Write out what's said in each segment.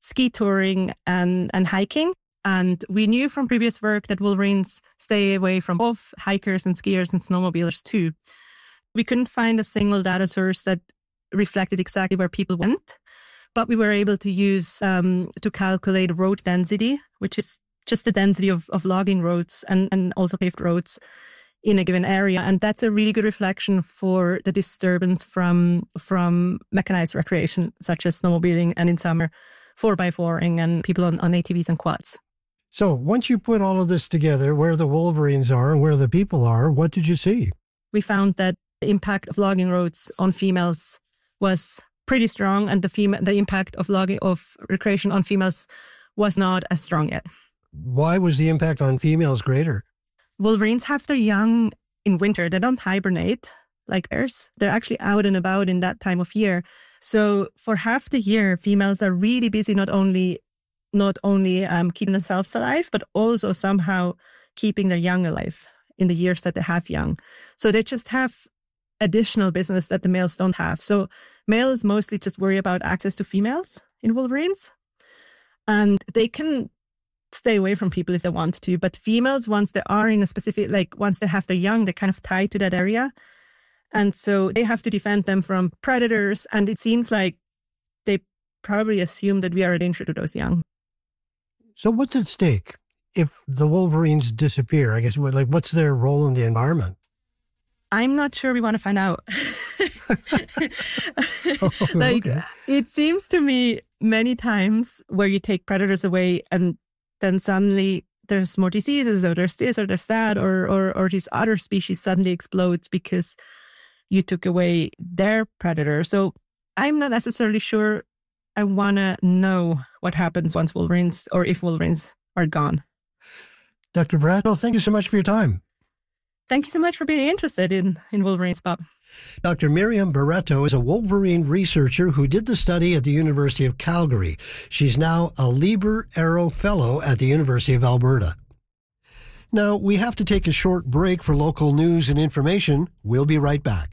ski touring and hiking. And we knew from previous work that wolverines stay away from both hikers and skiers and snowmobilers too. We couldn't find a single data source that reflected exactly where people went, but we were able to use to calculate road density, which is just the density of logging roads and also paved roads in a given area. And that's a really good reflection for the disturbance from mechanized recreation, such as snowmobiling and in summer, 4x4ing and people on ATVs and quads. So once you put all of this together, where the wolverines are and where the people are, what did you see? We found that the impact of logging roads on females was pretty strong, and the impact of recreation on females was not as strong yet. Why was the impact on females greater? Wolverines have their young in winter. They don't hibernate like bears. They're actually out and about in that time of year. So for half the year, females are really busy not only keeping themselves alive, but also somehow keeping their young alive in the years that they have young. So they just have additional business that the males don't have. So males mostly just worry about access to females in wolverines, and they can stay away from people if they want to. But females, once they are in a specific, once they have their young, they're kind of tied to that area. And so they have to defend them from predators. And it seems like they probably assume that we are a danger to those young. So what's at stake if the wolverines disappear? I guess, what's their role in the environment? I'm not sure we want to find out. Okay. It seems to me many times where you take predators away and then suddenly there's more diseases, or there's this, or there's that, or this other species suddenly explodes because you took away their predator. So I'm not necessarily sure I want to know what happens once wolverines, or if wolverines are gone. Dr. Barreto, thank you so much for your time. Thank you so much for being interested in wolverines, Bob. Dr. Miriam Barreto is a wolverine researcher who did the study at the University of Calgary. She's now a Lieber Arrow Fellow at the University of Alberta. Now, we have to take a short break for local news and information. We'll be right back.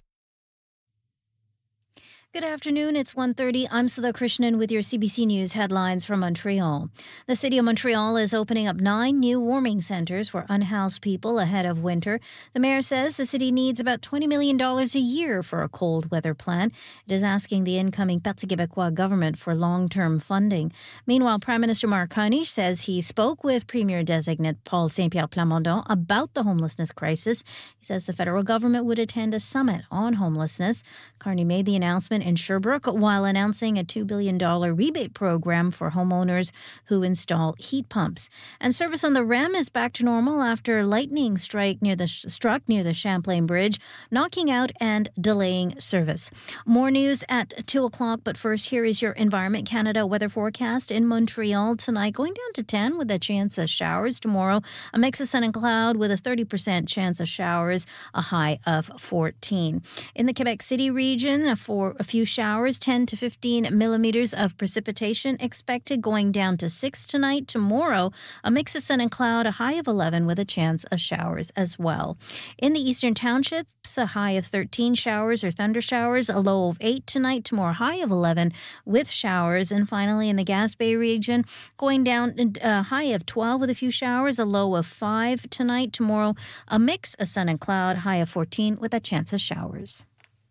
Good afternoon. It's 1:30. I'm Sudha Krishnan with your CBC News headlines from Montreal. The City of Montreal is opening up 9 new warming centres for unhoused people ahead of winter. The mayor says the city needs about $20 million a year for a cold weather plan. It is asking the incoming Parti Québécois government for long-term funding. Meanwhile, Prime Minister Mark Carney says he spoke with Premier-designate Paul Saint-Pierre Plamondon about the homelessness crisis. He says the federal government would attend a summit on homelessness. Carney made the announcement in Sherbrooke while announcing a $2 billion rebate program for homeowners who install heat pumps. And service on the REM is back to normal after lightning struck near the Champlain Bridge, knocking out and delaying service. More news at 2 o'clock, but first, here is your Environment Canada weather forecast. In Montreal tonight, going down to 10 with a chance of showers. Tomorrow, a mix of sun and cloud with a 30% chance of showers, a high of 14. In the Quebec City region, for a few showers, 10 to 15 millimeters of precipitation expected, going down to 6 tonight. Tomorrow, a mix of sun and cloud, a high of 11 with a chance of showers as well. In the eastern townships, a high of 13 showers or thunder showers, a low of 8 tonight. Tomorrow, high of 11 with showers. And finally, in the Gaspé region, going down a high of 12 with a few showers, a low of 5 tonight. Tomorrow, a mix of sun and cloud, high of 14 with a chance of showers.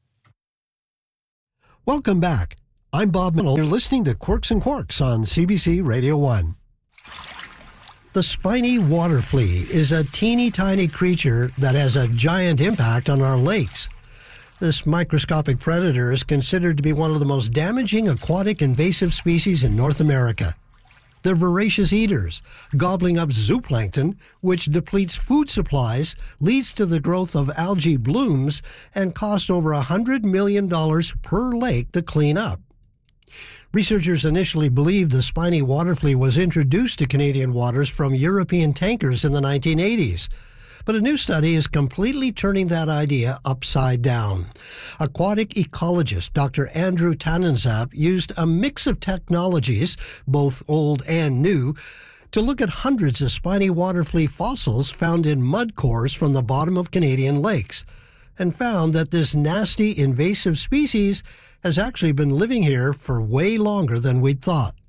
Welcome back. I'm Bob Minnell. You're listening to Quirks and Quarks on CBC Radio 1. The spiny water flea is a teeny tiny creature that has a giant impact on our lakes. This microscopic predator is considered to be one of the most damaging aquatic invasive species in North America. They're voracious eaters, gobbling up zooplankton, which depletes food supplies, leads to the growth of algae blooms, and costs over $100 million per lake to clean up. Researchers initially believed the spiny water flea was introduced to Canadian waters from European tankers in the 1980s. But a new study is completely turning that idea upside down. Aquatic ecologist Dr. Andrew Tannenzapp used a mix of technologies, both old and new, to look at hundreds of spiny water flea fossils found in mud cores from the bottom of Canadian lakes, and found that this nasty invasive species has actually been living here for way longer than we'd thought.